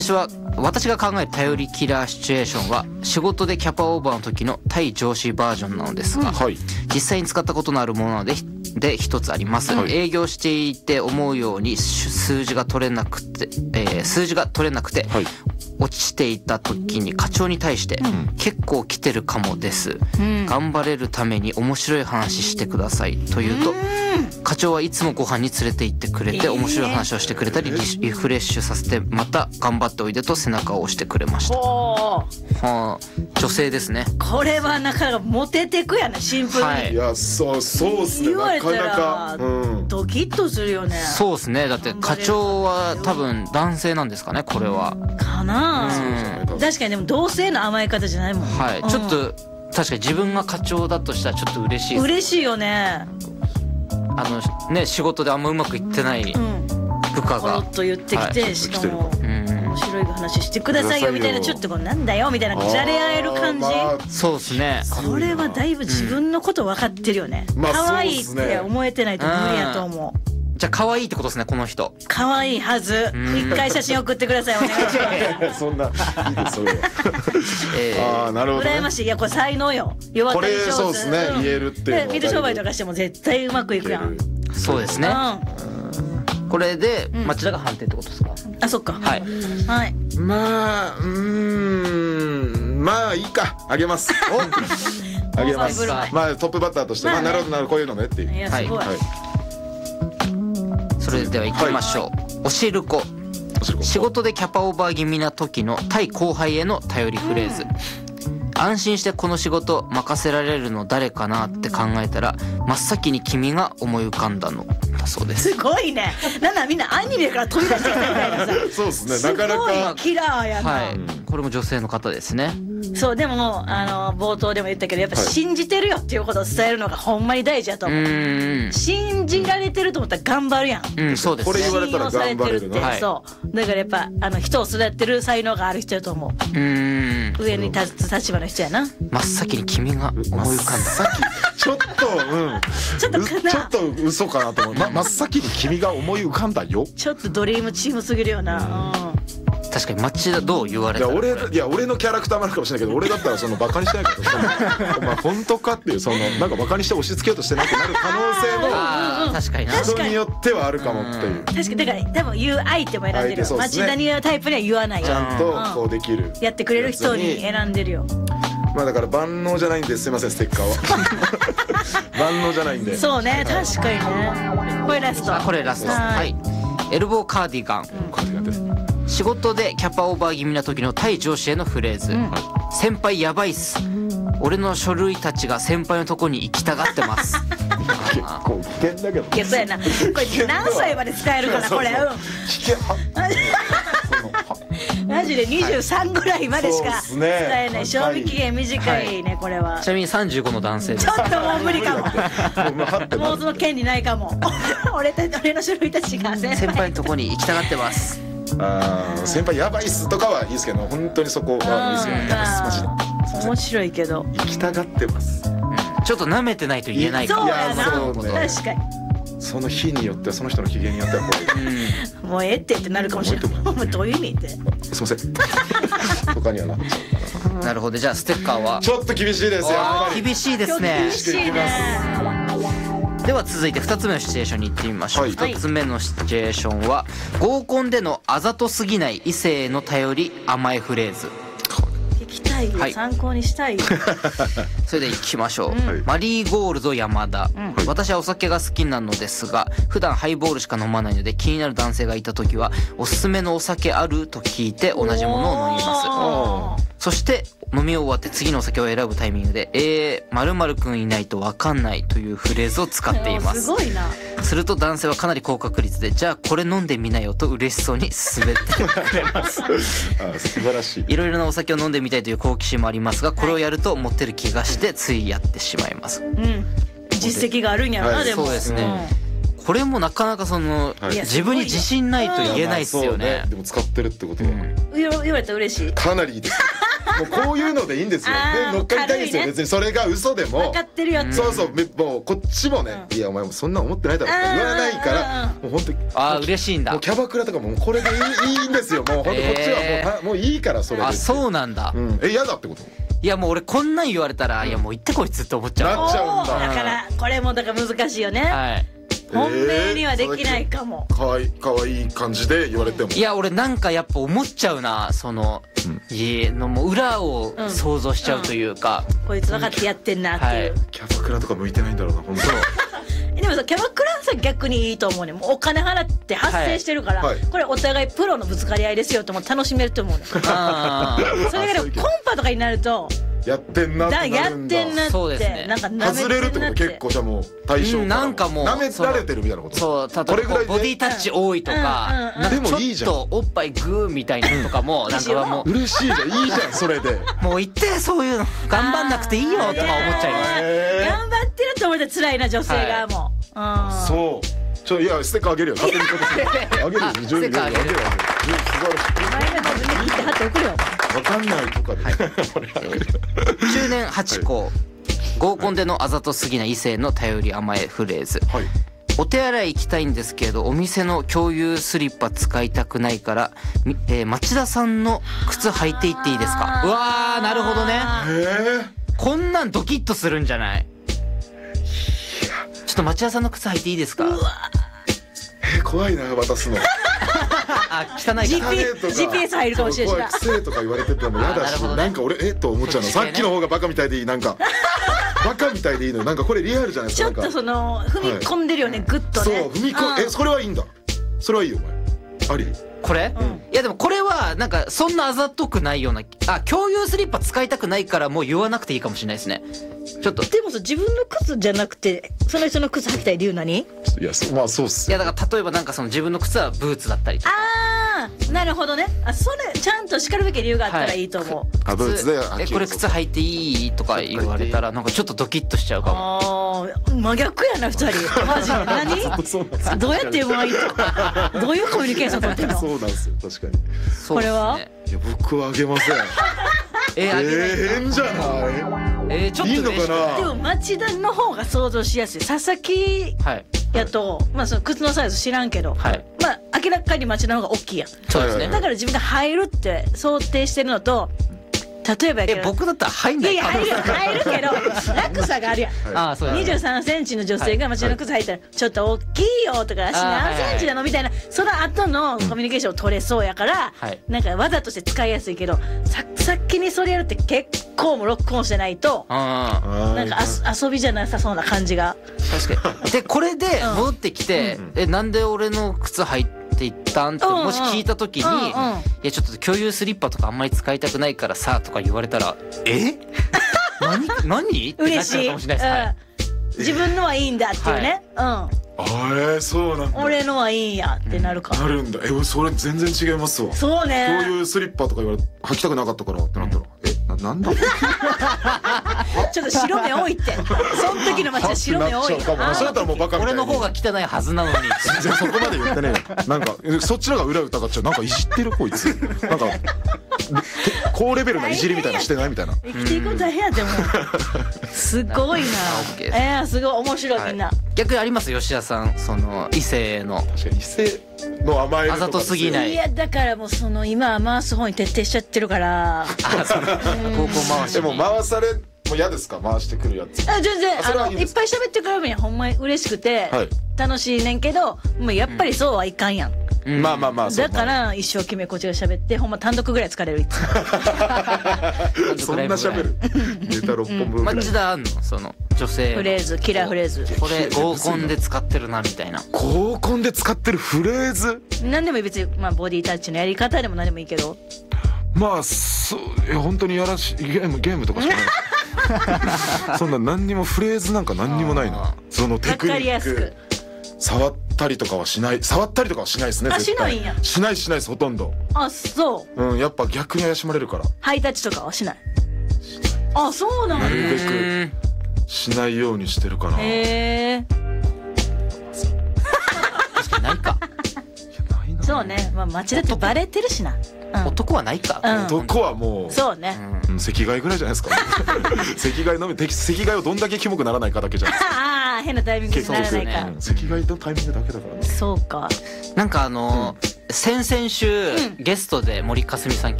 私が考える頼りキラーシチュエーションは仕事でキャパオーバーの時の対上司バージョンなのですが、実際に使ったことのあるものなので一つあります、営業していて思うように数字が取れなくて、落ちていた時に課長に対して、結構来てるかもです、頑張れるために面白い話してくださいと言うと、課長はいつもご飯に連れて行ってくれて面白い話をしてくれたりリフレッシュさせて、また頑張っておいでと背中を押してくれました。はあ、女性ですね。 これはなかなかモテてくやな、シンプルに、 いやそうっすね。 言われたなかならか、 ドキッとするよね。 そうですね。だって課長は多分男性なんですかね、これは。 かな、確かに。でも同性の甘え方じゃないもん。 はい、ちょっと確かに自分が課長だとしたらちょっと嬉しいです。 嬉しいよね。 仕事であんまうまくいってない部下がポロッと言ってきて、しかも面白い話してくださいよみたいな、ちょっとこうなんだよみたいなじゃれ合える感じ、 そうですね。 これはだいぶ自分のこと分かってるよね。可愛いって思えてないと無理やと思う。 じゃあ可愛いってことですね、この人。 可愛いはず。一回写真送ってください、お願いします。 そんないいですそれは。なるほど、 羨ましい。いやこれ才能よ。弱ったり上手。 そうですね、言えるっていうのは水商売とかしても絶対うまくいくやん。 そうですね。これで町田が判定ってことですか。 あ、そっか。 はいはい。 まあいいか、あげますあげます。まあトップバッターとして、なるほどこういうのねっていう。 いやすごい。 それでは行きましょう。おしるこ。仕事でキャパオーバー気味な時の対後輩への頼りフレーズ。安心してこの仕事任せられるの誰かなって考えたら、真っ先に君が思い浮かんだのだそうです。 すごいね。なんだみんなアニメから飛び出してきたみたいなさ。 そうですね、なかなかすごいキラーやな。 はい、これも女性の方ですね。 そう、でも冒頭でも言ったけど、やっぱ信じてるよっていうことを伝えるのがほんまに大事だと思う。信じられてると思ったら頑張るやん。 そうですね。 これ言われたら頑張れるな。 そうだからやっぱ人を育てる才能がある人だと思う。上に立つ立場の人やな。 真っ先に君が思い浮かんだ。 ちょっと嘘かなと思う。真っ先に君が思い浮かんだよ。 ちょっとドリームチームすぎるよな。確かに町田どう言われたら、 俺のキャラクターもあるかもしれないけど、俺だったらそのバカにしてないからお前本当かっていう、そのなんかバカにして押し付けようとしてないってなる可能性も確かに人によってはあるかもっていう。 確かにだから多分言う相手も選んでるよ。町田に言うタイプには言わないよ。 ちゃんとこうできるやってくれる人に選んでるよ。 まあだから万能じゃないんですいません、ステッカーは万能じゃないんで。 そうね、確かにね。これラスト。 これラスト。はい。エルボーカーディガン。 カーディガンです。 仕事でキャパオーバー気味な時の対上司へのフレーズ。先輩やばいっす。俺の書類たちが先輩のとこに行きたがってます。 結構危険だけど。 いやそうやな。これ何歳まで使えるかなこれ。 危険。 マジで23ぐらいまでしか使えない。賞味期限短いねこれは。 ちなみに35の男性です。 ちょっともう無理かも。もうその権利ないかも。俺の書類たちが先輩のとこに行きたがってます。 先輩やばいっすとかはいいですけど、本当にそこはいいですよね。マジで面白いけど行きたがってます。 ちょっと舐めてないと言えないかも。 そうやな、確かに。 その日によっては、その人の機嫌によってはもうええってなるかもしれない。どういう意味って。すいません。他にはなっちゃうかな。 なるほど、じゃあステッカーはちょっと厳しいですよ。 厳しいですね。 厳しいね。 では続いて2つ目のシチュエーションに行ってみましょう。1つ目のシチュエーションは合コンでのあざとすぎない異性への頼り甘えフレーズ。 聞きたいよ、参考にしたいよ。 それでいきましょう。マリーゴールド山田。私はお酒が好きなのですが、普段ハイボールしか飲まないので、気になる男性がいた時はおすすめのお酒あると聞いて同じものを飲みます。そして飲み終わって次のお酒を選ぶタイミングで〇〇くんいないと分かんないというフレーズを使っています。 すごいな。 すると男性はかなり高確率で、じゃあこれ飲んでみなよと嬉しそうに勧めてくれます。 素晴らしい。 いろいろなお酒を飲んでみたいという好奇心もありますが、これをやるとモテる気がしてついやってしまいます。 実績があるんやろな。でもそうですね。これもなかなか自分に自信ないと言えないですよね。 でも使ってるってことは言われたら嬉しい。 かなりいいです。 もうこういうのでいいんですよ。で乗っかりたいんですよ。別にそれが嘘でも分かってるよって。 そうそう、もうこっちもね、いやお前もそんな思ってないだろって言わないから、もう本当に嬉しいんだ。 もうキャバクラとかもこれでいいんですよ。もう本当こっちはもういいからそれで。 そうなんだ。 嫌だってこと？ いやもう俺こんなん言われたら、いやもう言ってこいつって思っちゃう。 なっちゃうんだ。 だからこれもだから難しいよね。はい。本命にはできないかも。かわいい感じで言われても。 いや俺なんかやっぱ思っちゃうな、その家のもう裏を想像しちゃうというか、 こいつ分かってやってんなっていう。 キャバクラとか向いてないんだろうな本当。 でもさキャバクラさ逆にいいと思うね。もうお金払って発生してるから、これお互いプロのぶつかり合いですよとも楽しめると思うね。それがでもコンパとかになると。 やってんなってなるんだ。 やってんなって。 そうですね。 なんか外れるってこと結構じゃあもう対象なんかもう舐められてるみたいなこと。 そう、例えばボディタッチ多いとか、なんかちょっとおっぱいグーみたいなのとかもなんかもう嬉しいじゃん、いいじゃんそれで。 もう言ってそういうの頑張んなくていいよとか思っちゃいます。 頑張ってると思ったら辛いな女性がもう。 そう。いやステッカーあげるよ。勝手にあげるよ。 ステッカーあげる。 素晴らしい。前の自分で切って貼って送るよ。 わかんないとかで。 中年8校合コンでのあざとすぎな異性の頼り甘えフレーズ。お手洗い行きたいんですけれどお店の共有スリッパ使いたくないから、町田さんの靴履いていっていいですか。うわーなるほどね。こんなんドキッとするんじゃない。ちょっと町田さんの靴履いていいですか。 怖いな渡すの。 汚い。 GPS 入るかもしれない。 癖とか言われてても嫌だし、なんか俺と思っちゃうの。さっきの方がバカみたいでいい。なんかバカみたいでいいの。なんかこれリアルじゃないですか。 ちょっとその踏み込んでるよね、グッとね。 そう踏み込んそれはいいんだ。それはいいよお前。あり。 これ、いやでもこれはなんかそんなあざとくないような。共有スリッパ使いたくないからもう言わなくていいかもしれないですね。ちょっとでもさ自分の靴じゃなくてその人の靴履きたい理由何？ いやまあそうっす。 いやだから例えばなんかその自分の靴はブーツだったりとか。 なるほどね。それちゃんと叱るべき理由があったらいいと思う。 ブーツでこれ靴履いていいとか言われたらなんかちょっとドキッとしちゃうかも。 真逆やな2人。マジで何？どうやって言えばいいと。どういうコミュニケーション取ってんの？ そうなんですよ確かに。 これは？ いや僕はあげません。変じゃない？ ちょっといいのかな。 でも町田の方が想像しやすい。佐々木やと、まあその靴のサイズ知らんけど、まあ明らかに町田の方が大きいやん。 そうですね。 だから自分が入るって想定してるのと、例えばやけど僕だったら入んない。 いや入るけど落差があるやん。23センチの女性が町田の靴履いたらちょっと大きいよとか足何センチなのみたいなその後のコミュニケーションを取れそうやからなんか技として使いやすいけどさっきにそれやるって結構もロックオンしてないとなんか遊びじゃなさそうな感じが。 確かに。でこれで戻ってきてなんで俺の靴履いて行ったんってもし聞いた時にいやちょっと共有スリッパとかあんまり使いたくないからさとか言われたら何ってなっちゃうかもしれないです。 自分のはいいんだっていうね。 そうなんだ。 俺のはいいんやってなるか。 なるんだ。それ全然違いますわ。 そうね。 共有スリッパとか言われ履きたくなかったからってなったらなんだ。 ちょっと白目多いって。その時の街は白目多い。 そうだったらもうバカみたいに。 俺の方が汚いはずなのに。 全然そこまで言ってね。なんかそっちの方が裏疑っちゃう。なんかいじってるこいつ。なんか高レベルないじりみたいなしてないみたいな。 生きていくの大変やでも。すごいな。すごい面白いみんな。 逆にあります吉田さんその異性の。 確かに異性の甘えるとか。 あざとすぎない。 いやだからもうその今回す方に徹底しちゃってるから。 高校回し。 でも回されもう嫌ですか回してくるやつ。 全然いっぱい喋ってくれるんやほんまに嬉しくて楽しいねんけどもうやっぱりそうはいかんやん。 まあだから一生懸命こっちが喋ってほんま単独ぐらい疲れるいつも。 そんな喋る。ネタ6本分ぐらい。 町田あんのその女性フレーズキラーフレーズ。 これ合コンで使ってるなみたいな。 合コンで使ってるフレーズ。 何でもいい別にボディタッチのやり方でも何でもいいけど。 本当にゲームとかしかない。そんな何にもフレーズなんか何にもないな。そのテクニック。触ったりとかはしないですね。 しないんや。 しないですほとんど。 そう。 やっぱ逆に怪しまれるから。 ハイタッチとかはしない。そうなんや。 なるべくしないようにしてるかな。 確かにないか。 そうね町田ってバレてるしな。 男はないか、 男はもうそうね、 席替えぐらいじゃないですか席替えをどんだけキモくならないかだけじゃないですか。 ああ変なタイミングにならないか、 席替えのタイミングだけだからね。 そうか。 なんか先々週、ゲストで森かすみさん来